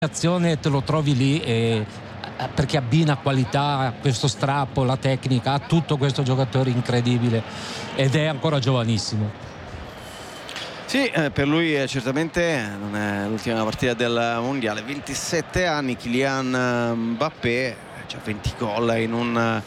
azione te lo trovi lì, perché abbina qualità, questo strappo, la tecnica, ha tutto questo giocatore incredibile ed è ancora giovanissimo. Sì, per lui certamente non è l'ultima partita del mondiale. 27 anni, Kylian Mbappé, già 20 gol in un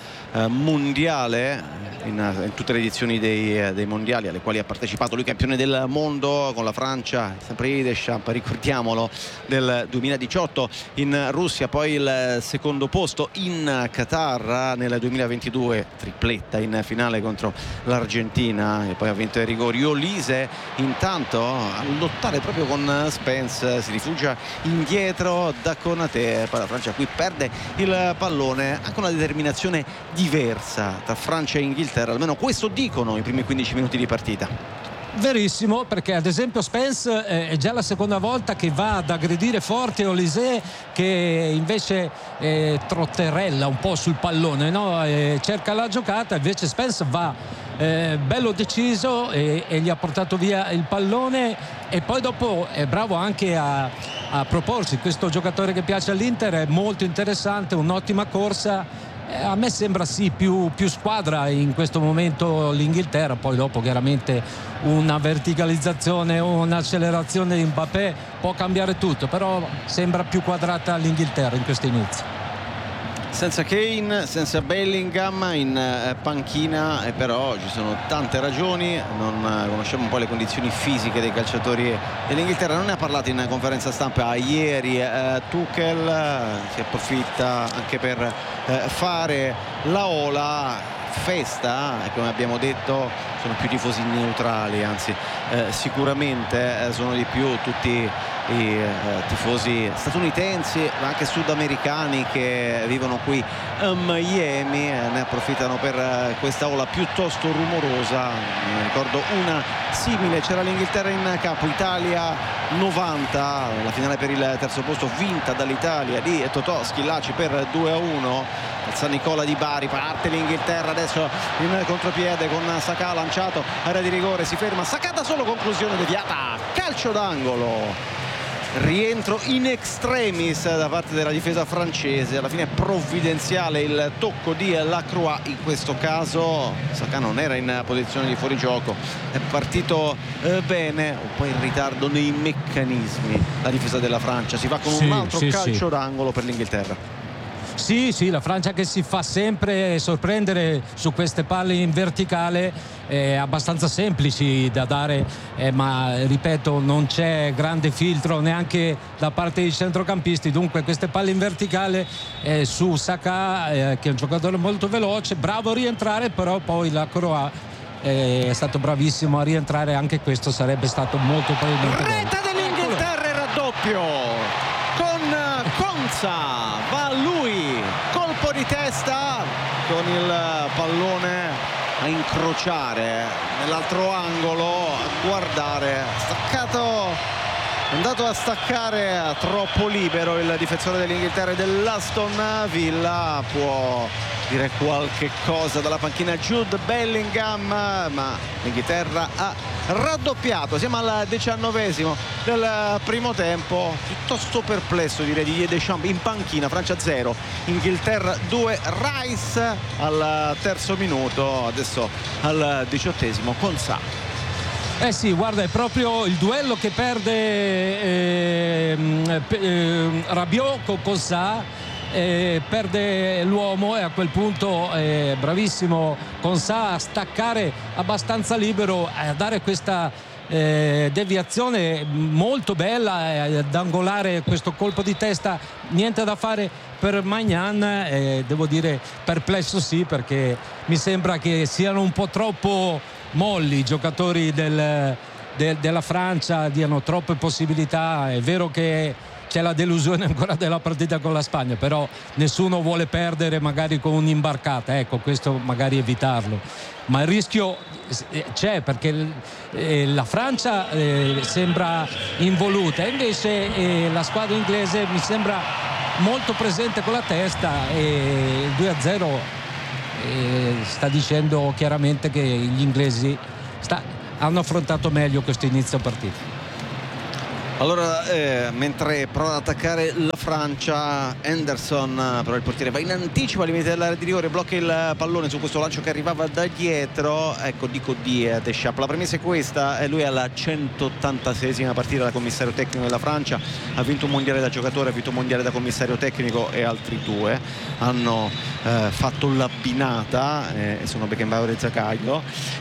mondiale, in tutte le edizioni dei mondiali alle quali ha partecipato. Lui campione del mondo con la Francia, sempre di Deschamps, ricordiamolo, del 2018 in Russia, poi il secondo posto in Qatar nel 2022, tripletta in finale contro l'Argentina e poi ha vinto ai rigori. Olise intanto a lottare proprio con Spence, si rifugia indietro da Konaté, poi la Francia qui perde il pallone, anche una determinazione diversa tra Francia e Inghilterra, almeno questo dicono i primi 15 minuti di partita. Verissimo, perché ad esempio Spence è già la seconda volta che va ad aggredire forte Olise, che invece trotterella un po' sul pallone, no? Cerca la giocata, invece Spence va bello deciso e gli ha portato via il pallone, e poi dopo è bravo anche a proporsi. Questo giocatore che piace all'Inter è molto interessante, un'ottima corsa. A me sembra sì più squadra in questo momento l'Inghilterra, poi dopo chiaramente una verticalizzazione o un'accelerazione di Mbappé può cambiare tutto, però sembra più quadrata l'Inghilterra in questo inizio. Senza Kane, senza Bellingham in panchina, però ci sono tante ragioni, non conosciamo un po' le condizioni fisiche dei calciatori dell'Inghilterra. Non ne ha parlato in conferenza stampa ieri Tuchel, si approfitta anche per fare la ola, festa, come abbiamo detto sono più tifosi neutrali, anzi sicuramente sono di più tutti i tifosi statunitensi ma anche sudamericani che vivono qui a Miami, ne approfittano per questa ola piuttosto rumorosa. Mi ricordo una simile, c'era l'Inghilterra in campo, Italia 90, la finale per il terzo posto vinta dall'Italia di Totò Schillaci per 2-1 al San Nicola di Bari. Parte l'Inghilterra adesso in contropiede con Saka lanciato, area di rigore, si ferma Saka da solo, conclusione deviata, calcio d'angolo. Rientro in extremis da parte della difesa francese, alla fine provvidenziale il tocco di Lacroix, in questo caso Saka non era in posizione di fuorigioco, è partito bene, un po' in ritardo nei meccanismi la difesa della Francia, si va con un altro calcio d'angolo per l'Inghilterra. Sì, la Francia che si fa sempre sorprendere su queste palle in verticale, abbastanza semplici da dare, ma ripeto non c'è grande filtro neanche da parte dei centrocampisti, dunque queste palle in verticale su Saka, che è un giocatore molto veloce, bravo a rientrare, però poi la Croa è stato bravissimo a rientrare, anche questo sarebbe stato molto probabilmente rete dell'Inghilterra, il raddoppio con Konsa, va lui, colpo di testa con il pallone a incrociare nell'altro angolo, a guardare, staccato, è andato a staccare troppo libero il difensore dell'Inghilterra e dell'Aston Villa. Può dire qualche cosa dalla panchina Jude Bellingham, ma l'Inghilterra ha raddoppiato. Siamo al 19esimo del primo tempo, piuttosto perplesso direi di Deschamps in panchina. Francia 0, Inghilterra 2, Rice al terzo minuto, adesso al 18esimo con Sa. Sì, guarda, è proprio il duello che perde Rabiot con Sa, perde l'uomo, e a quel punto bravissimo Konsa a staccare abbastanza libero, a dare questa deviazione molto bella, ad angolare questo colpo di testa. Niente da fare per Maignan, devo dire perplesso sì, perché mi sembra che siano un po' troppo molli i giocatori della Francia, diano troppe possibilità. È vero che c'è la delusione ancora della partita con la Spagna, però nessuno vuole perdere magari con un'imbarcata, ecco, questo magari evitarlo, ma il rischio c'è, perché la Francia sembra involuta, invece la squadra inglese mi sembra molto presente con la testa, e il 2-0 sta dicendo chiaramente che gli inglesi hanno affrontato meglio questo inizio partita. Allora, mentre prova ad attaccare la Francia, Henderson, però il portiere va in anticipo al limite dell'area di rigore, blocca il pallone su questo lancio che arrivava da dietro. Ecco, dico di Deschamps. La premessa è questa, lui è alla 186esima partita da commissario tecnico della Francia, ha vinto un mondiale da giocatore, ha vinto un mondiale da commissario tecnico e altri due hanno fatto l'abbinata, sono Beckenbauer e Zagallo.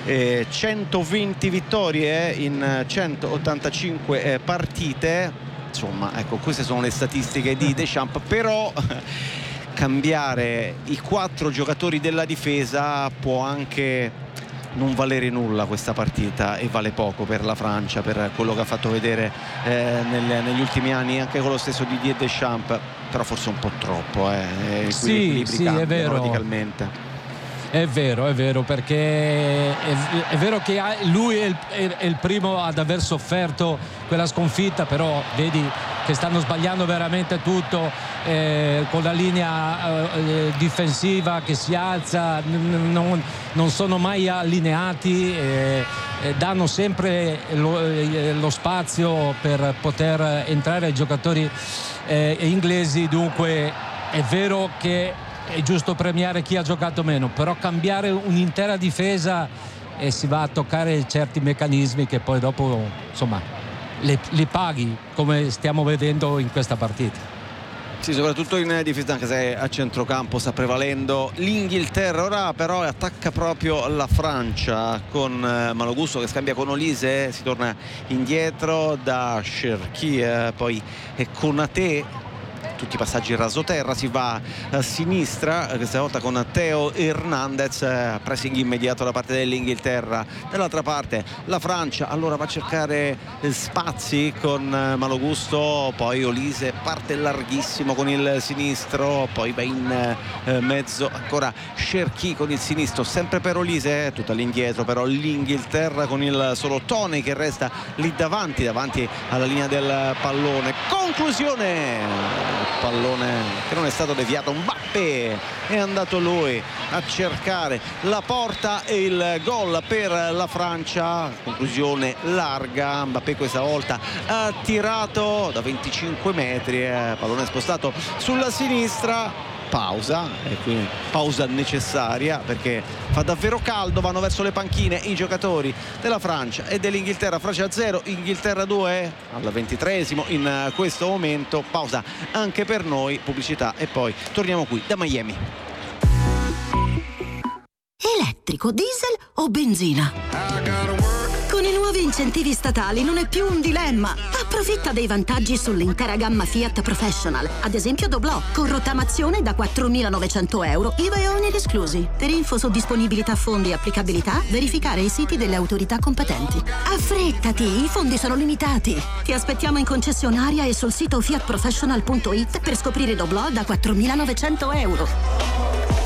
120 vittorie in 185 partite. Insomma, ecco, queste sono le statistiche di Deschamps, però cambiare i 4 giocatori della difesa può anche non valere nulla questa partita, e vale poco per la Francia, per quello che ha fatto vedere negli ultimi anni anche con lo stesso Didier Deschamps, però forse un po' troppo, sì, è vero, radicalmente. È vero, perché è vero che lui è il primo ad aver sofferto quella sconfitta, però vedi che stanno sbagliando veramente tutto, con la linea difensiva che si alza, non sono mai allineati, danno sempre lo spazio per poter entrare ai giocatori inglesi. Dunque è vero che è giusto premiare chi ha giocato meno, però cambiare un'intera difesa e si va a toccare certi meccanismi che poi dopo, insomma, li paghi, come stiamo vedendo in questa partita. Sì, soprattutto in difesa, anche se a centrocampo sta prevalendo l'Inghilterra. Ora però attacca proprio la Francia con Malo Gusto che scambia con Olise, si torna indietro da Cherki, poi Konaté, tutti i passaggi rasoterra, si va a sinistra questa volta con Theo Hernandez, pressing immediato da parte dell'Inghilterra. Dall'altra parte la Francia allora va a cercare spazi con Malo Gusto, poi Olise parte larghissimo con il sinistro, poi va in mezzo ancora Cherki con il sinistro, sempre per Olise, tutta all'indietro però l'Inghilterra con il solo Toney che resta lì davanti alla linea del pallone. Conclusione, pallone che non è stato deviato, Mbappé è andato lui a cercare la porta e il gol per la Francia. Conclusione larga, Mbappé questa volta ha tirato da 25 metri, pallone spostato sulla sinistra. Pausa, e quindi pausa necessaria perché fa davvero caldo, vanno verso le panchine i giocatori della Francia e dell'Inghilterra. Francia 0, Inghilterra 2 al 23esimo in questo momento. Pausa anche per noi, pubblicità e poi torniamo qui da Miami. Elettrico, diesel o benzina? Con i nuovi incentivi statali non è più un dilemma. Approfitta dei vantaggi sull'intera gamma Fiat Professional. Ad esempio Doblò, con rottamazione da 4.900 euro, IVA e oneri esclusi. Per info su disponibilità fondi e applicabilità, verificare i siti delle autorità competenti. Affrettati, i fondi sono limitati. Ti aspettiamo in concessionaria e sul sito fiatprofessional.it per scoprire Doblò da 4.900 euro.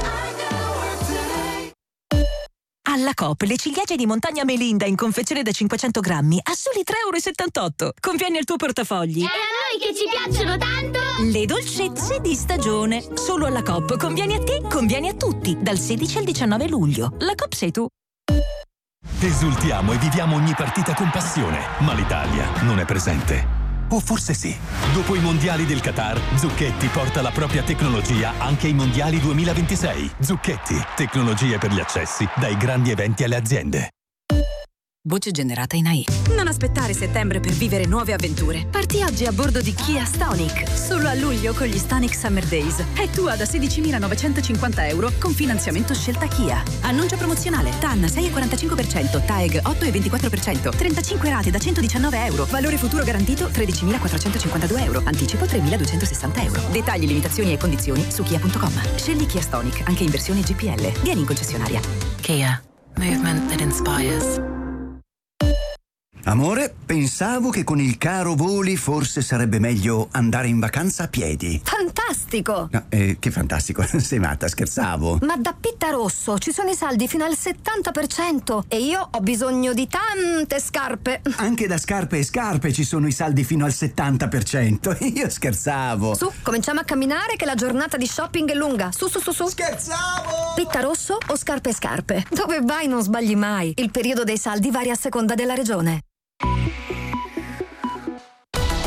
Alla Coop le ciliegie di montagna Melinda in confezione da 500 grammi a soli 3,78 euro. Conviene al tuo portafogli. E a noi che ci piacciono tanto! Le dolcezze di stagione. Solo alla Coop. Conviene a te, conviene a tutti. Dal 16 al 19 luglio. La Coop sei tu. Esultiamo e viviamo ogni partita con passione, ma l'Italia non è presente. O forse sì. Dopo i mondiali del Qatar, Zucchetti porta la propria tecnologia anche ai mondiali 2026. Zucchetti, tecnologie per gli accessi dai grandi eventi alle aziende. Voce generata in AI. Non aspettare settembre per vivere nuove avventure. Parti oggi a bordo di Kia Stonic. Solo a luglio con gli Stonic Summer Days. È tua da 16.950 euro con finanziamento scelta Kia. Annuncia promozionale. TAN 6,45%, TAEG 8,24%, 35 rate da 119 euro. Valore futuro garantito 13.452 euro. Anticipo 3.260 euro. Dettagli, limitazioni e condizioni su Kia.com. Scegli Kia Stonic anche in versione GPL. Vieni in concessionaria. Kia. Movement that inspires. Amore, pensavo che con il caro voli forse sarebbe meglio andare in vacanza a piedi. Fantastico! No, che fantastico, sei matta, scherzavo. Ma da Pitta Rosso ci sono i saldi fino al 70% e io ho bisogno di tante scarpe. Anche da Scarpe e Scarpe ci sono i saldi fino al 70%. Io scherzavo. Su, cominciamo a camminare che la giornata di shopping è lunga. Su. Scherzavo! Pitta Rosso o Scarpe e Scarpe? Dove vai non sbagli mai. Il periodo dei saldi varia a seconda della regione.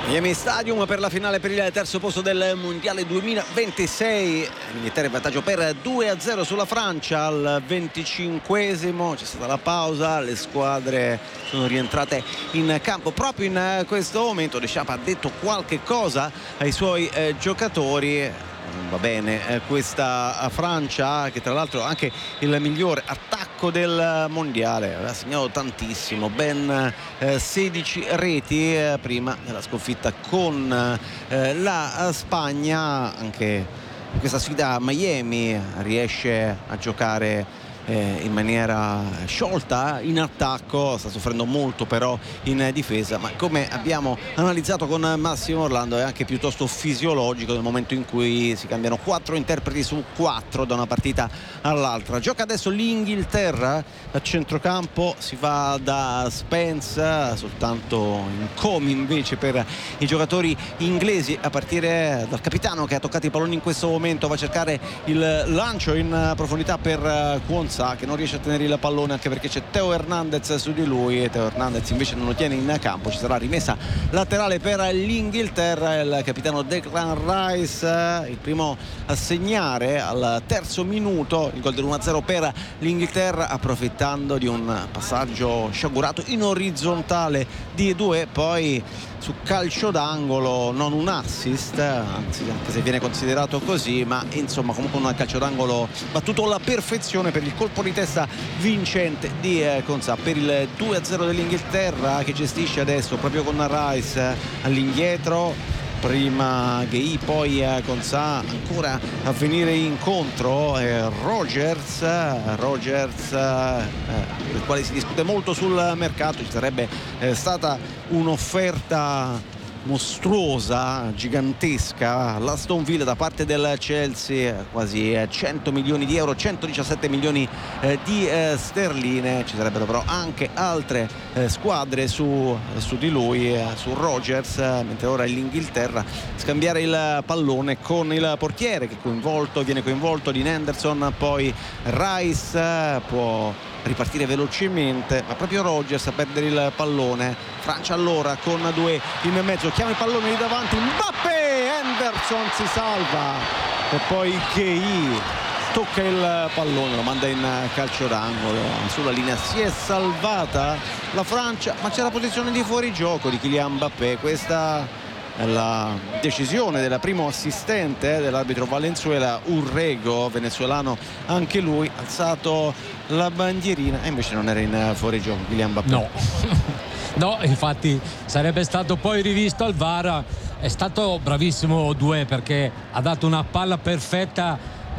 Miami Stadium per la finale per il terzo posto del mondiale 2026. L'Inghilterra in vantaggio per 2-0 sulla Francia al 25esimo. C'è stata la pausa, le squadre sono rientrate in campo. Proprio in questo momento Deschamps ha detto qualche cosa ai suoi giocatori. Va bene questa Francia, che tra l'altro anche il migliore attacco del mondiale, aveva segnato tantissimo, ben 16 reti prima della sconfitta con la Spagna. Anche in questa sfida Miami riesce a giocare in maniera sciolta in attacco, sta soffrendo molto però in difesa, ma come abbiamo analizzato con Massimo Orlando è anche piuttosto fisiologico nel momento in cui si cambiano 4 interpreti su 4 da una partita all'altra. Gioca adesso l'Inghilterra a centrocampo, si va da Spence, soltanto incomi invece per i giocatori inglesi, a partire dal capitano che ha toccato i palloni in questo momento, va a cercare il lancio in profondità per Quansah, che non riesce a tenere il pallone anche perché c'è Theo Hernandez su di lui, e Theo Hernandez invece non lo tiene in campo. Ci sarà rimessa laterale per l'Inghilterra, il capitano Declan Rice il primo a segnare al terzo minuto il gol dell'1-0 per l'Inghilterra, approfittando di un passaggio sciagurato in orizzontale di Doué, poi su calcio d'angolo, non un assist, anzi anche se viene considerato così, ma insomma comunque un calcio d'angolo battuto alla perfezione per il colpo di testa vincente di Quansah, per il 2-0 dell'Inghilterra, che gestisce adesso proprio con Rice all'indietro. Prima Gueye, poi Quansah ancora a venire incontro, Rogers del quale si discute molto sul mercato. Ci sarebbe stata un'offerta mostruosa, gigantesca, l'Aston Villa da parte del Chelsea, quasi 100 milioni di euro, 117 milioni di sterline. Ci sarebbero però anche altre squadre su di lui, su Rogers, mentre ora l'Inghilterra scambiare il pallone con il portiere che viene coinvolto di Henderson, poi Rice può ripartire velocemente, ma proprio Rogers a perdere il pallone. Francia allora con Doué in mezzo, chiama il pallone lì davanti, Mbappé, Henderson si salva e poi Gueye tocca il pallone, lo manda in calcio d'angolo. Sulla linea si è salvata la Francia, ma c'è la posizione di fuorigioco di Kylian Mbappé. Questa è la decisione del primo assistente dell'arbitro Valenzuela, Urrego, venezuelano anche lui, alzato la bandierina e invece non era in fuorigioco Kylian Mbappé. No, infatti sarebbe stato poi rivisto al VAR. È stato bravissimo Doué perché ha dato una palla perfetta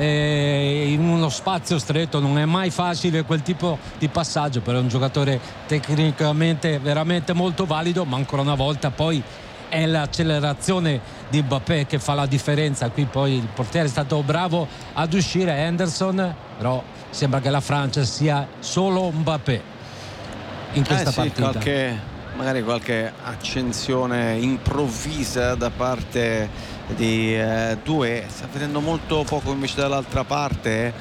in uno spazio stretto. Non è mai facile quel tipo di passaggio, però è un giocatore tecnicamente veramente molto valido, ma ancora una volta poi è l'accelerazione di Mbappé che fa la differenza. Qui poi il portiere è stato bravo ad uscire, Henderson, però sembra che la Francia sia solo Mbappé in questa partita. Magari qualche accensione improvvisa da parte di Doué. Sta vedendo molto poco invece dall'altra parte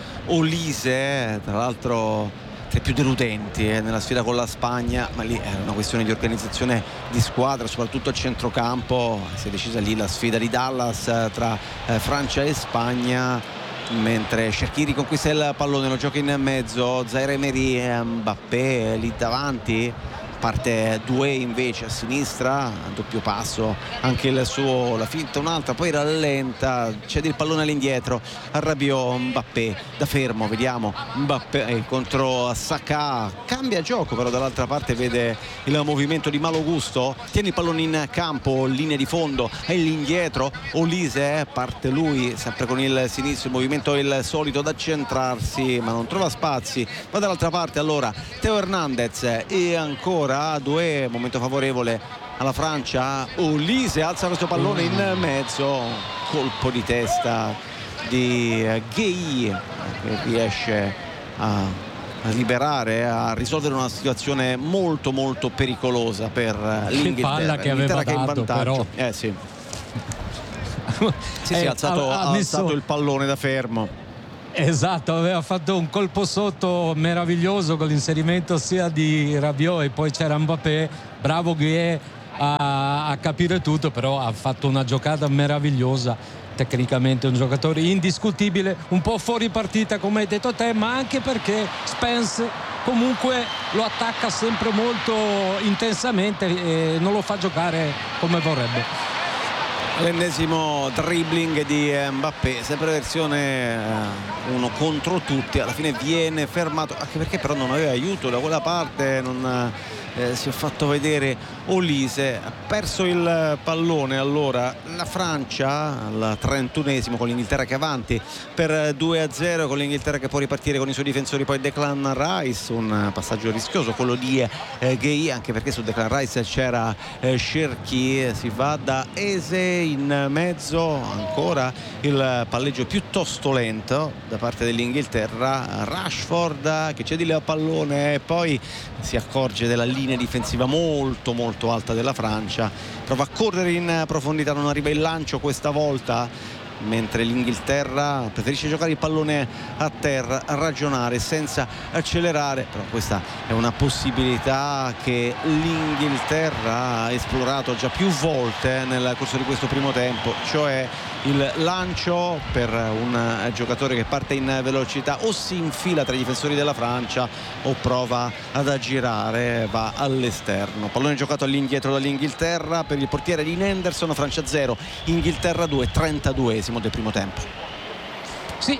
Olise, tra l'altro tra i più deludenti nella sfida con la Spagna, ma lì è una questione di organizzazione di squadra, soprattutto a centrocampo. Si è decisa lì la sfida di Dallas tra Francia e Spagna, mentre Cherki conquista il pallone, lo gioca in mezzo, Zaire Emery, Mbappé lì davanti, parte Doué invece a sinistra, a doppio passo anche il suo, la finta un'altra, poi rallenta, cede il pallone all'indietro a Rabiot, Mbappé da fermo, vediamo Mbappé contro Saka, cambia gioco però dall'altra parte, vede il movimento di malo gusto, tiene il pallone in campo, linea di fondo e l'indietro, Olise parte lui sempre con il sinistro, il movimento è il solito da centrarsi ma non trova spazi, va dall'altra parte allora Theo Hernandez e ancora Doué, momento favorevole alla Francia, Olise alza questo pallone in mezzo, colpo di testa di Gueye che riesce a liberare, a risolvere una situazione molto molto pericolosa per l'Inghilterra che aveva che è in dato, vantaggio però. sì, ha alzato il pallone da fermo. Esatto, aveva fatto un colpo sotto meraviglioso con l'inserimento sia di Rabiot e poi c'era Mbappé, bravo Gueye a capire tutto, però ha fatto una giocata meravigliosa, tecnicamente un giocatore indiscutibile, un po' fuori partita come hai detto te, ma anche perché Spence comunque lo attacca sempre molto intensamente e non lo fa giocare come vorrebbe. L'ennesimo dribbling di Mbappé, sempre versione uno contro tutti, alla fine viene fermato, anche perché però non aveva aiuto da quella parte, non si è fatto vedere Olise, ha perso il pallone. Allora la Francia al 31esimo con l'Inghilterra che è avanti per 2-0, con l'Inghilterra che può ripartire con i suoi difensori, poi Declan Rice, un passaggio rischioso quello di Gueye, anche perché su Declan Rice c'era Cherki, si va da Eze in mezzo, ancora il palleggio piuttosto lento da parte dell'Inghilterra, Rashford che cede il pallone e poi si accorge della linea difensiva molto molto alta della Francia, prova a correre in profondità, non arriva il lancio questa volta, mentre l'Inghilterra preferisce giocare il pallone a terra, a ragionare senza accelerare. Però questa è una possibilità che l'Inghilterra ha esplorato già più volte nel corso di questo primo tempo, cioè il lancio per un giocatore che parte in velocità, o si infila tra i difensori della Francia o prova ad aggirare, va all'esterno. Pallone giocato all'indietro dall'Inghilterra per il portiere di Henderson. Francia 0, Inghilterra 2, 32esimo del primo tempo. Sì,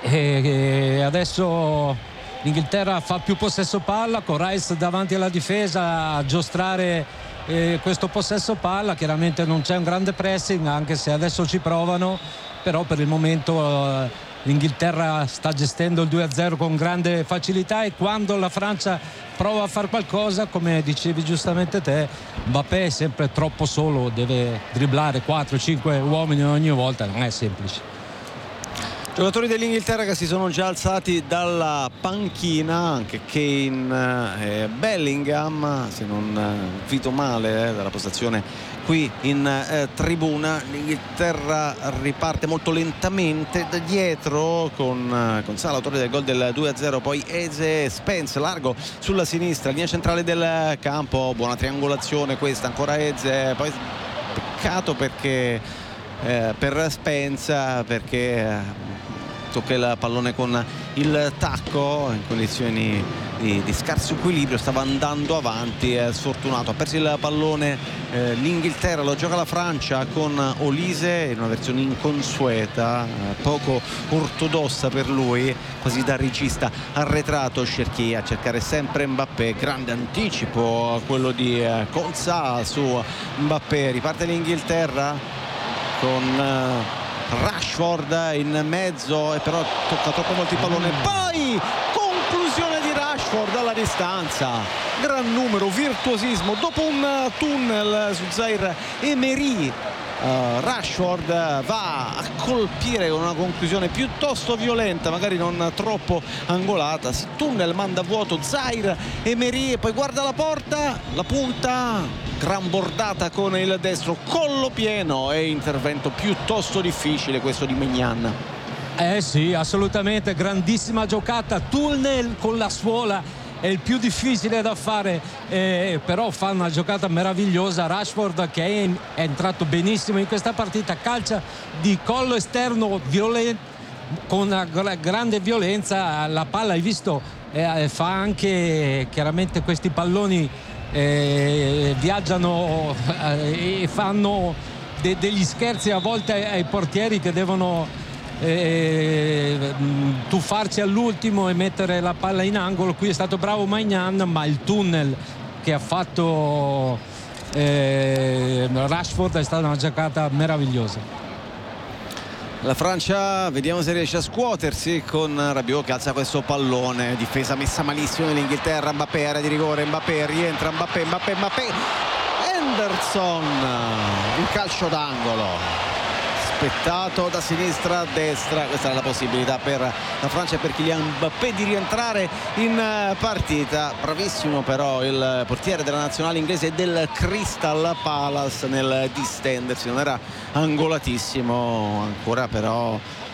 adesso l'Inghilterra fa più possesso palla, con Rice davanti alla difesa a giostrare questo possesso palla. Chiaramente non c'è un grande pressing, anche se adesso ci provano, però per il momento l'Inghilterra sta gestendo il 2-0 con grande facilità, e quando la Francia prova a fare qualcosa, come dicevi giustamente te, Mbappé è sempre troppo solo, deve dribblare 4-5 uomini ogni volta, non è semplice. Giocatori dell'Inghilterra che si sono già alzati dalla panchina, anche Kane e Bellingham, se non vedo male, dalla postazione qui in tribuna. L'Inghilterra riparte molto lentamente da dietro con Salah, autore del gol del 2-0, poi Eze, Spence largo sulla sinistra, linea centrale del campo, buona triangolazione questa, ancora Eze, poi peccato perché per Spence, perché tocca il pallone con il tacco in condizioni di scarso equilibrio, stava andando avanti, è sfortunato, ha perso il pallone l'Inghilterra, lo gioca la Francia con Olise in una versione inconsueta, poco ortodossa per lui, quasi da regista arretrato. Cherki a cercare sempre Mbappé, grande anticipo quello di Konsa su Mbappé, riparte l'Inghilterra con Rashford in mezzo, e però tocca troppo molto il pallone, poi conclusione di Rashford alla distanza, gran numero, virtuosismo dopo un tunnel su Zaire Emery. Rashford va a colpire con una conclusione piuttosto violenta, magari non troppo angolata, si tunnel, manda a vuoto Zaire Emery e poi guarda la porta, la punta, gran bordata con il destro, collo pieno, e intervento piuttosto difficile questo di Maignan. Sì, assolutamente, grandissima giocata, tunnel con la suola è il più difficile da fare, però fa una giocata meravigliosa. Rashford che è entrato benissimo in questa partita, calcia di collo esterno con una grande violenza, la palla hai visto, fa anche chiaramente questi palloni viaggiano e fanno degli scherzi a volte ai portieri che devono tuffarci all'ultimo e mettere la palla in angolo. Qui è stato bravo Maignan, ma il tunnel che ha fatto Rashford è stata una giocata meravigliosa. La Francia, vediamo se riesce a scuotersi con Rabiot che alza questo pallone, difesa messa malissimo nell'Inghilterra. Mbappé, area di rigore, Mbappé rientra, Mbappé, Henderson, il calcio d'angolo aspettato da sinistra a destra. Questa è la possibilità per la Francia e per Kylian Mbappé di rientrare in partita. Bravissimo però il portiere della nazionale inglese del Crystal Palace nel distendersi, non era angolatissimo ancora, però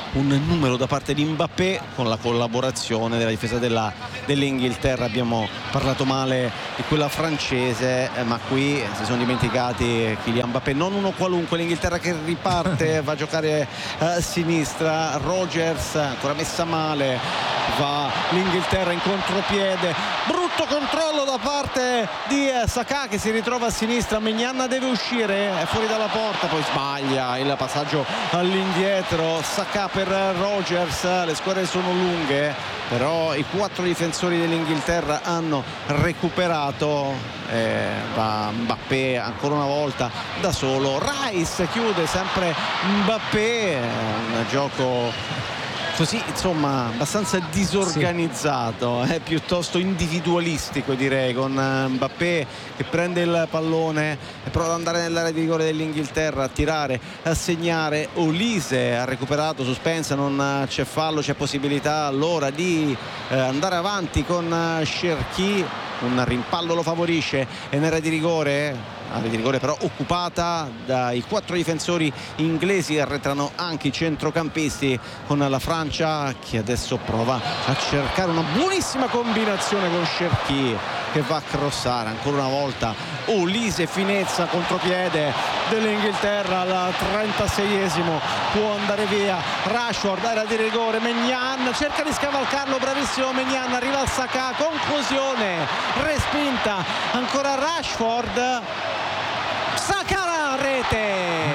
un numero da parte di Mbappé con la collaborazione della difesa dell'Inghilterra. Abbiamo parlato male di quella francese, ma qui si sono dimenticati Kylian Mbappé, non uno qualunque. L'Inghilterra che riparte, va a giocare a sinistra, Rogers ancora messa male, va l'Inghilterra in contropiede, brutto controllo da parte di Saka che si ritrova a sinistra, Maignan deve uscire, è fuori dalla porta, poi sbaglia il passaggio all'indietro, Saka per Rogers. Le squadre sono lunghe, però i 4 difensori dell'Inghilterra hanno recuperato, va Mbappé ancora una volta da solo, Rice chiude sempre Mbappé, un gioco così insomma abbastanza disorganizzato, piuttosto individualistico direi, con Mbappé che prende il pallone e prova ad andare nell'area di rigore dell'Inghilterra, a tirare, a segnare. Olise ha recuperato su Spence, non c'è fallo, c'è possibilità allora di andare avanti con Cherki, un rimpallo lo favorisce e nell'area di rigore però occupata dai 4 difensori inglesi. Arretrano anche i centrocampisti, con la Francia che adesso prova a cercare una buonissima combinazione con Cherki che va a crossare ancora una volta. Olise, finezza, contropiede dell'Inghilterra al 36esimo, può andare via Rashford, area di rigore, Maignan cerca di scavalcarlo, bravissimo Maignan, arriva al Saka, conclusione, respinta ancora Rashford, Saka, rete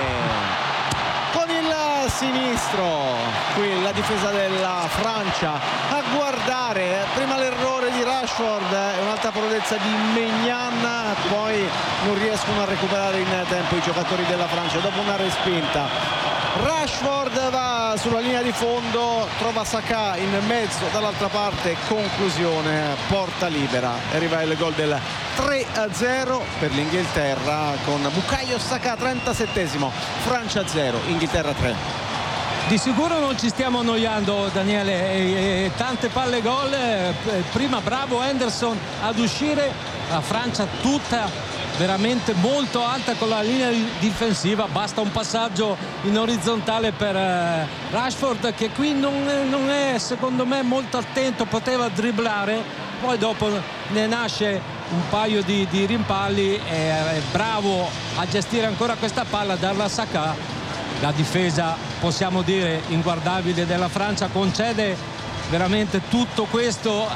con il sinistro. Qui la difesa della Francia a guardare prima l'errore di Rashford e un'altra prodezza di Maignan, poi non riescono a recuperare in tempo i giocatori della Francia dopo una respinta. Rashford va sulla linea di fondo, trova Saka in mezzo, dall'altra parte conclusione, porta libera, arriva il gol del 3-0 per l'Inghilterra con Bukayo Saka, 37esimo, Francia 0, Inghilterra 3. Di sicuro non ci stiamo annoiando, Daniele, tante palle gol, prima bravo Henderson ad uscire, la Francia tutta veramente molto alta con la linea difensiva, basta un passaggio in orizzontale per Rashford che qui non è secondo me molto attento, poteva dribblare, poi dopo ne nasce un paio di rimpalli, è bravo a gestire ancora questa palla, darla a Saka. La difesa, possiamo dire, inguardabile della Francia, concede veramente tutto questo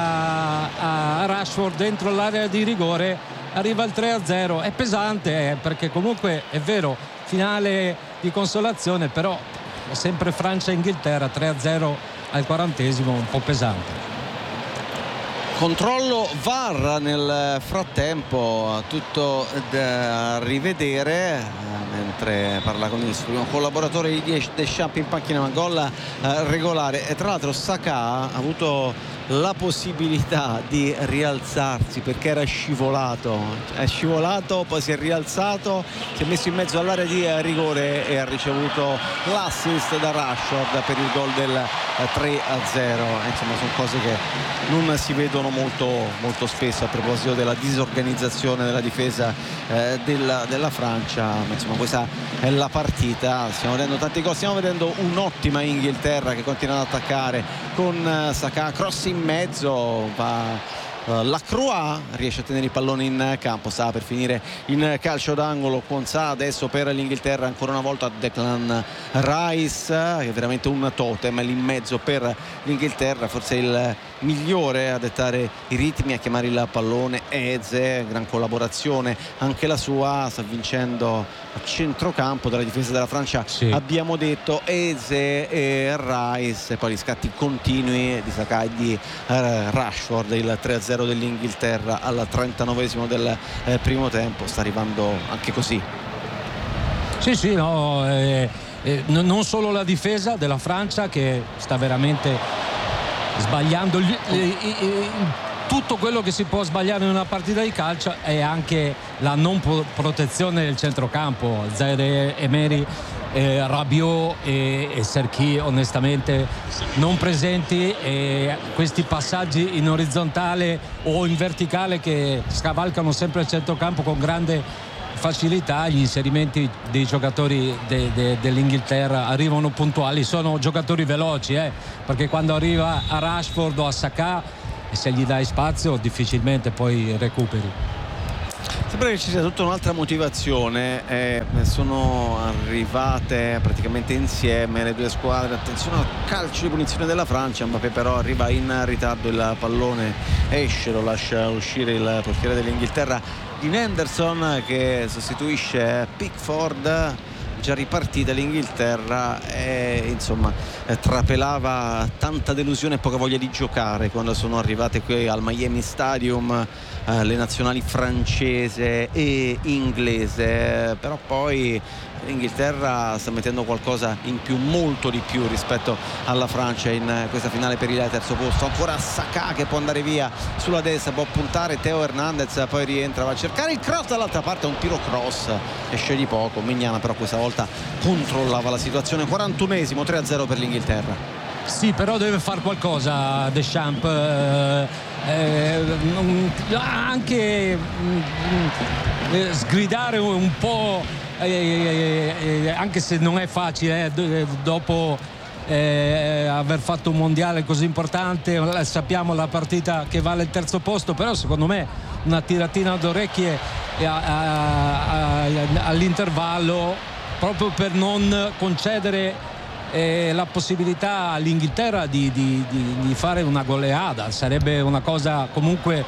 a Rashford dentro l'area di rigore. Arriva il 3-0, è pesante perché comunque è vero, finale di consolazione, però è sempre Francia-Inghilterra, 3-0 al 40esimo, un po' pesante. Controllo VAR nel frattempo, tutto da rivedere, mentre parla con il suo primo collaboratore di Deschamps in panchina, ma gol regolare. E tra l'altro Saka ha avuto la possibilità di rialzarsi perché era scivolato, è scivolato, poi si è rialzato, si è messo in mezzo all'area di rigore e ha ricevuto l'assist da Rashford per il gol del 3-0. Insomma, sono cose che non si vedono molto spesso a proposito della disorganizzazione della difesa della Francia, ma insomma questa è la partita. Stiamo vedendo tanti gol, stiamo vedendo un'ottima Inghilterra che continua ad attaccare con Saka, cross in mezzo, va Lacroix, riesce a tenere il pallone in campo, sta per finire in calcio d'angolo. Quonsah adesso per l'Inghilterra, ancora una volta Declan Rice, che è veramente un totem lì in mezzo per l'Inghilterra, forse il migliore a dettare i ritmi, a chiamare il pallone. Eze, gran collaborazione anche la sua, sta vincendo a centrocampo dalla difesa della Francia, sì. Abbiamo detto Eze e Rice, e poi gli scatti continui di Saka e di Rashford. Il 3-0 dell'Inghilterra al 39esimo del primo tempo sta arrivando anche così. Sì, no, non solo la difesa della Francia che sta veramente sbagliando tutto quello che si può sbagliare in una partita di calcio, è anche la non protezione del centrocampo. Zaire Emery, Rabiot e Cherki onestamente non presenti, e questi passaggi in orizzontale o in verticale che scavalcano sempre il centrocampo con grande facilità gli inserimenti dei giocatori dell'Inghilterra arrivano puntuali, sono giocatori veloci, perché quando arriva a Rashford o a Saka, se gli dai spazio difficilmente poi recuperi. Sembra che ci sia tutta un'altra motivazione, sono arrivate praticamente insieme le due squadre. Attenzione al calcio di punizione della Francia. Mbappé però arriva in ritardo, il pallone esce, lo lascia uscire il portiere dell'Inghilterra, Dean Henderson, che sostituisce Pickford. Già ripartita l'Inghilterra e insomma trapelava tanta delusione e poca voglia di giocare quando sono arrivate qui al Miami Stadium le nazionali francese e inglese, però poi l'Inghilterra sta mettendo qualcosa in più, molto di più rispetto alla Francia in questa finale per il terzo posto. Ancora Saka che può andare via sulla destra, può puntare Theo Hernandez, poi rientra, va a cercare il cross dall'altra parte, un tiro cross, esce di poco. Mignana però questa volta controllava la situazione. 41esimo, 3-0 per l'Inghilterra. Sì, però deve fare qualcosa Deschamps, anche sgridare un po', anche se non è facile dopo aver fatto un mondiale così importante. Sappiamo la partita che vale il terzo posto, però secondo me una tiratina d'orecchie all'intervallo, proprio per non concedere la possibilità all'Inghilterra di fare una goleada. Sarebbe una cosa comunque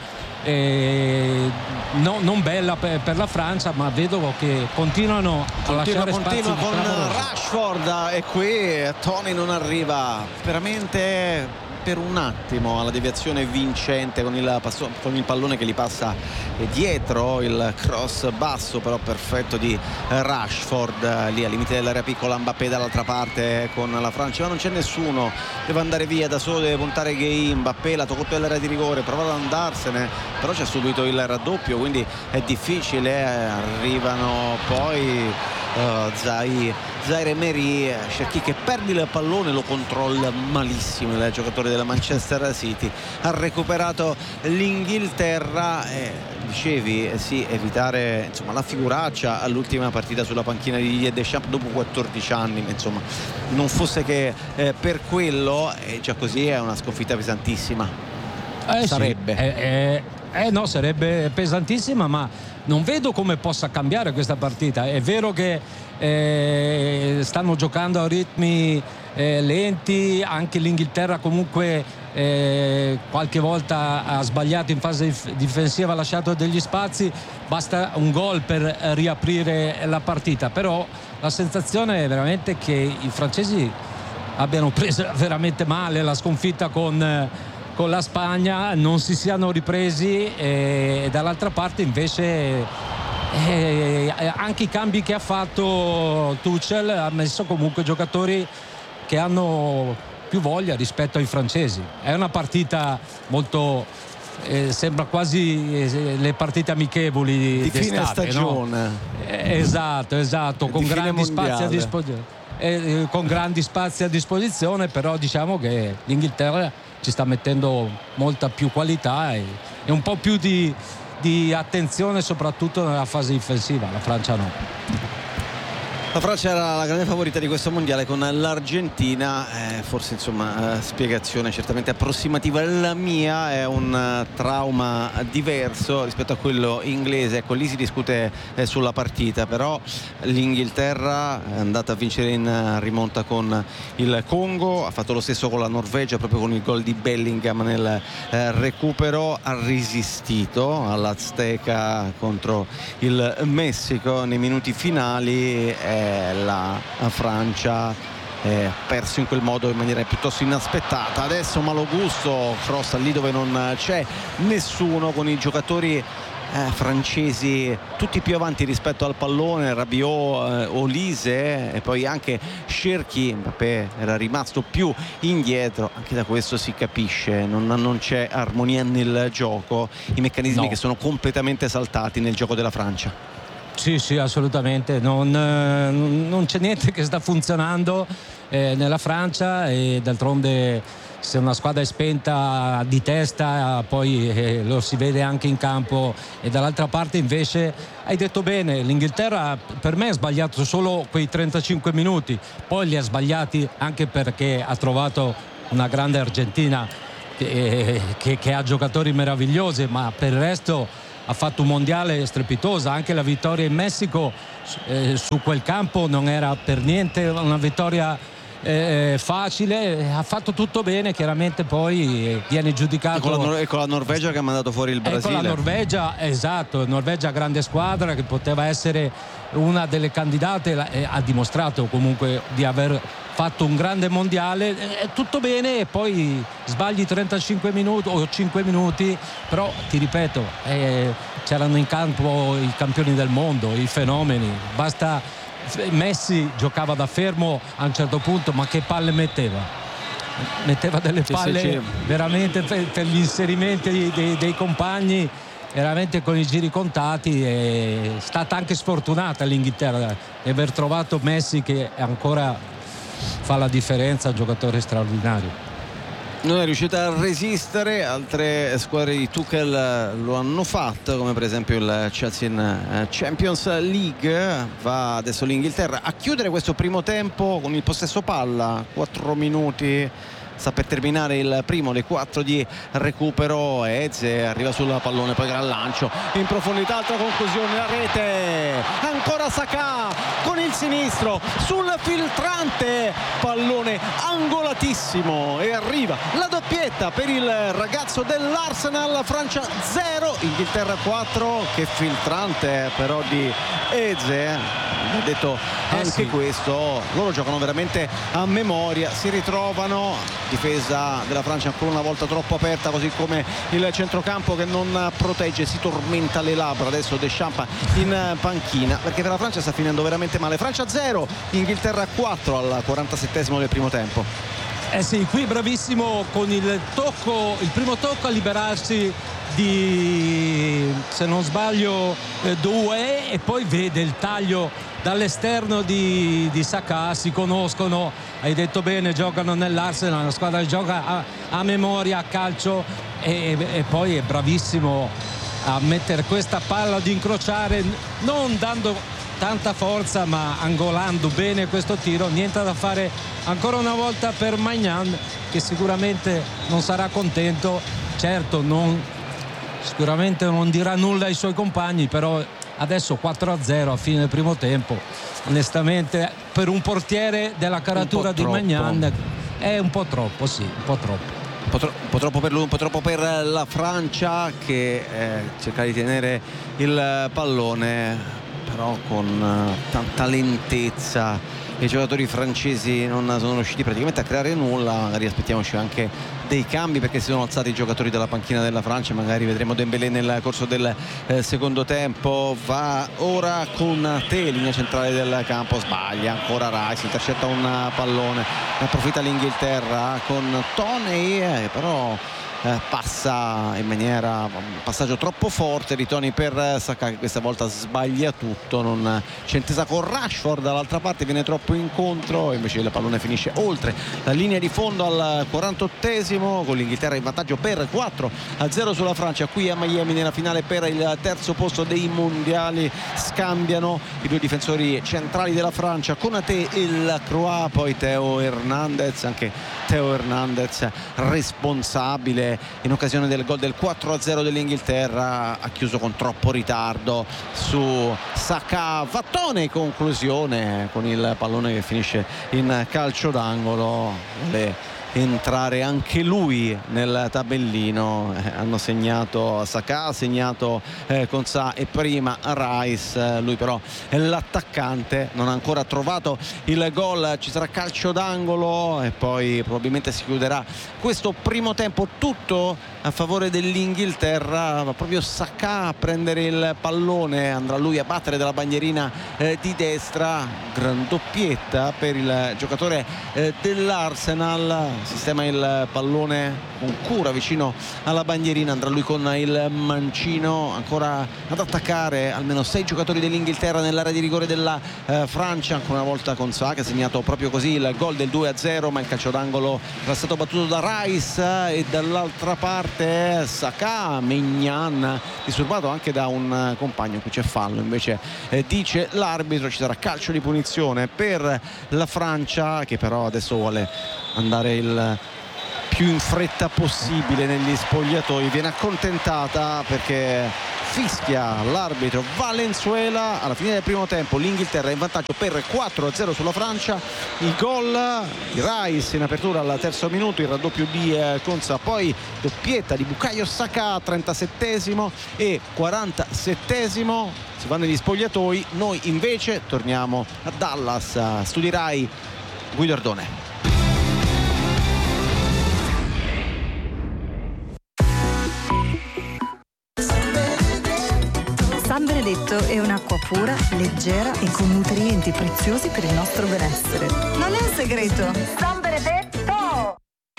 non bella per la Francia, ma vedo che continuano a lasciare spazi. Continua con Rashford e qui Tony non arriva veramente per un attimo alla deviazione vincente con il pallone che gli passa dietro, il cross basso però perfetto di Rashford lì al limite dell'area piccola. Mbappé dall'altra parte con la Francia, ma non c'è nessuno, deve andare via da solo, deve puntare Gay. Mbappé la tocca dell'area di rigore, prova ad andarsene, però c'è subito il raddoppio, quindi è difficile. Arrivano poi Zaire Emery, Cherki che perde il pallone, lo controlla malissimo il giocatore della Manchester City. Ha recuperato l'Inghilterra, dicevi sì, evitare insomma la figuraccia all'ultima partita sulla panchina di Deschamps dopo 14 anni, insomma non fosse che per quello, già così è una sconfitta pesantissima. Sarebbe no, sarebbe pesantissima, ma non vedo come possa cambiare questa partita. È vero che stanno giocando a ritmi lenti, anche l'Inghilterra comunque qualche volta ha sbagliato in fase difensiva, ha lasciato degli spazi, basta un gol per riaprire la partita. Però la sensazione è veramente che i francesi abbiano preso veramente male la sconfitta con la Spagna, non si siano ripresi, e dall'altra parte invece anche i cambi che ha fatto Tuchel ha messo comunque giocatori che hanno più voglia rispetto ai francesi. È una partita molto sembra quasi le partite amichevoli di fine stagione, no? Esatto, con grandi spazi a disposizione. Con grandi spazi a disposizione, però diciamo che l'Inghilterra ci sta mettendo molta più qualità e un po' più di attenzione soprattutto nella fase difensiva. La Francia no. La Francia era la grande favorita di questo mondiale con l'Argentina, forse insomma spiegazione certamente approssimativa. La mia è un trauma diverso rispetto a quello inglese, ecco lì si discute sulla partita, però l'Inghilterra è andata a vincere in rimonta con il Congo, ha fatto lo stesso con la Norvegia proprio con il gol di Bellingham nel recupero, ha resistito all'Azteca contro il Messico nei minuti finali. La Francia ha perso in quel modo in maniera piuttosto inaspettata. Adesso Malogusto cross lì dove non c'è nessuno, con i giocatori francesi tutti più avanti rispetto al pallone, Rabiot, Olise e poi anche Cherki. Mbappé era rimasto più indietro, anche da questo si capisce, non c'è armonia nel gioco, i meccanismi che sono completamente saltati nel gioco della Francia. Sì, assolutamente, non c'è niente che sta funzionando nella Francia, e d'altronde se una squadra è spenta di testa poi lo si vede anche in campo. E dall'altra parte invece hai detto bene, l'Inghilterra per me ha sbagliato solo quei 35 minuti, poi li ha sbagliati anche perché ha trovato una grande Argentina che ha giocatori meravigliosi, ma per il resto ha fatto un mondiale strepitoso. Anche la vittoria in Messico su quel campo non era per niente una vittoria facile. Ha fatto tutto bene, chiaramente poi viene giudicato con la Norvegia che ha mandato fuori il Brasile. Con la Norvegia, esatto, Norvegia grande squadra che poteva essere una delle candidate, ha dimostrato comunque di aver fatto un grande mondiale, tutto bene, e poi sbagli 35 minuti o 5 minuti, però ti ripeto, c'erano in campo i campioni del mondo, i fenomeni, basta. Messi giocava da fermo a un certo punto, ma che palle metteva delle palle veramente per gli inserimenti dei compagni, veramente con i giri contati. È stata anche sfortunata l'Inghilterra di aver trovato Messi, che ancora fa la differenza, giocatore straordinario. Non è riuscita a resistere, altre squadre di Tuchel lo hanno fatto, come per esempio il Chelsea in Champions League. Va adesso l'Inghilterra a chiudere questo primo tempo con il possesso palla, 4 minuti. Sta per terminare il primo, le 4 di recupero. Eze arriva sul pallone, poi gran lancio in profondità, altra conclusione, la rete, ancora Saka con il sinistro sul filtrante, pallone angolatissimo, e arriva la doppietta per il ragazzo dell'Arsenal. Francia 0, Inghilterra 4. Che filtrante però di Eze, ha detto anche sì. Questo, loro giocano veramente a memoria, si ritrovano. Difesa della Francia ancora una volta troppo aperta, così come il centrocampo che non protegge, si tormenta le labbra. Adesso Deschamps in panchina, perché per la Francia sta finendo veramente male. Francia 0, Inghilterra 4 al 47esimo del primo tempo. Sì, qui bravissimo con il primo tocco a liberarsi di, se non sbaglio, Doué, e poi vede il taglio dall'esterno di Saka. Si conoscono, hai detto bene, giocano nell'Arsenal, una squadra che gioca a memoria, a calcio, e poi è bravissimo a mettere questa palla, ad incrociare, non dando tanta forza ma angolando bene questo tiro. Niente da fare ancora una volta per Maignan, che sicuramente non sarà contento, certo sicuramente non dirà nulla ai suoi compagni, però adesso 4-0 a fine del primo tempo, onestamente per un portiere della caratura di Maignan è un po' troppo, sì, un po' troppo. Un po' troppo per lui, un po' troppo per la Francia, che cerca di tenere il pallone però con tanta lentezza. I giocatori francesi non sono riusciti praticamente a creare nulla. Magari aspettiamoci anche dei cambi, perché si sono alzati i giocatori della panchina della Francia. Magari vedremo Dembélé nel corso del secondo tempo. Va ora con Te, linea centrale del campo, sbaglia ancora Rice, intercetta un pallone, ne approfitta l'Inghilterra con Toney, però passa in maniera, un passaggio troppo forte di Toney per Saka, che questa volta sbaglia tutto. Non c'è intesa con Rashford dall'altra parte, viene troppo incontro, invece il pallone finisce oltre la linea di fondo al 48esimo, con l'Inghilterra in vantaggio per 4-0 sulla Francia. Qui a Miami nella finale per il terzo posto dei mondiali. Scambiano i due difensori centrali della Francia, Konaté e Lacroix, poi Theo Hernandez, anche Theo Hernandez responsabile in occasione del gol del 4-0 dell'Inghilterra. Ha chiuso con troppo ritardo su Saka. Vattone, conclusione con il pallone che finisce in calcio d'angolo. Le entrare anche lui nel tabellino. Hanno segnato Saka, ha segnato Konsa e prima Rice. Lui però è l'attaccante, non ha ancora trovato il gol. Ci sarà calcio d'angolo e poi probabilmente si chiuderà questo primo tempo, tutto a favore dell'Inghilterra. Ma proprio Saka a prendere il pallone, andrà lui a battere dalla bandierina di destra. Gran doppietta per il giocatore dell'Arsenal. sistema il pallone con cura vicino alla bandierina, andrà lui con il mancino ancora ad attaccare almeno 6 giocatori dell'Inghilterra nell'area di rigore della Francia, ancora una volta con Saka, segnato proprio così il gol del 2-0, ma il calcio d'angolo era stato battuto da Rice e dall'altra parte Saka, Maignan disturbato anche da un compagno. Qui c'è fallo, invece dice l'arbitro, ci sarà calcio di punizione per la Francia, che però adesso vuole andare il più in fretta possibile negli spogliatoi. Viene accontentata perché fischia l'arbitro Valenzuela. Alla fine del primo tempo l'Inghilterra è in vantaggio per 4-0 sulla Francia. Il gol di Rice in apertura al terzo minuto, il raddoppio di Konsa, poi doppietta di Bukayo Saka 37esimo e 47esimo. Si va negli spogliatoi. Noi invece torniamo a Dallas. Studi Rai, Guido Ardone. San Benedetto è un'acqua pura, leggera e con nutrienti preziosi per il nostro benessere. Non è un segreto. San Benedetto!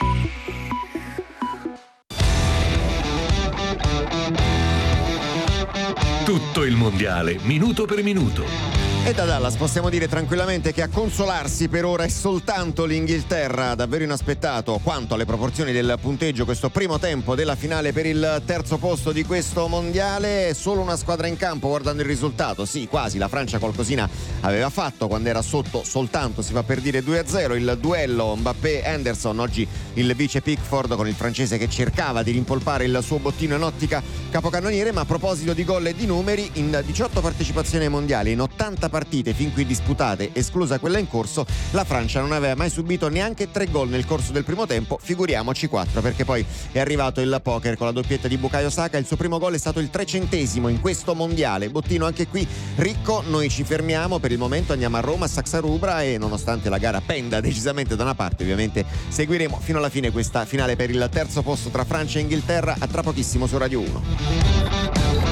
Tutto il mondiale, minuto per minuto. E da Dallas possiamo dire tranquillamente che a consolarsi per ora è soltanto l'Inghilterra. Davvero inaspettato quanto alle proporzioni del punteggio questo primo tempo della finale per il terzo posto di questo mondiale. Solo una squadra in campo, guardando il risultato, sì, quasi, la Francia qualcosina aveva fatto quando era sotto soltanto, si fa per dire, 2-0. Il duello Mbappé-Henderson, oggi il vice Pickford con il francese che cercava di rimpolpare il suo bottino in ottica capocannoniere. Ma a proposito di gol e di numeri, in 18 partecipazioni ai mondiali, in 80 partite fin qui disputate, esclusa quella in corso, la Francia non aveva mai subito neanche 3 gol nel corso del primo tempo, figuriamoci 4, perché poi è arrivato il poker con la doppietta di Bukayo Saka. Il suo primo gol è stato il 300esimo in questo mondiale. Bottino anche qui ricco. Noi ci fermiamo per il momento, andiamo a Roma, a Saxa Rubra, e nonostante la gara penda decisamente da una parte, ovviamente seguiremo fino alla fine questa finale per il terzo posto tra Francia e Inghilterra. A tra pochissimo su Radio 1.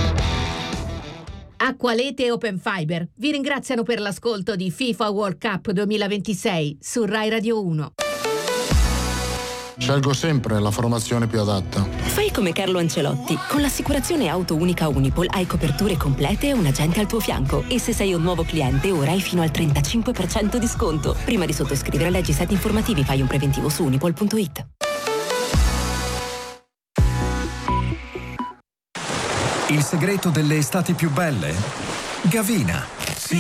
Acqualete e Open Fiber vi ringraziano per l'ascolto di FIFA World Cup 2026 su Rai Radio 1. Scelgo sempre la formazione più adatta. Fai come Carlo Ancelotti. Con l'assicurazione auto unica Unipol hai coperture complete e un agente al tuo fianco. E se sei un nuovo cliente, ora hai fino al 35% di sconto. Prima di sottoscrivere, leggi i siti informativi, fai un preventivo su unipol.it. Il segreto delle estati più belle? Gavina.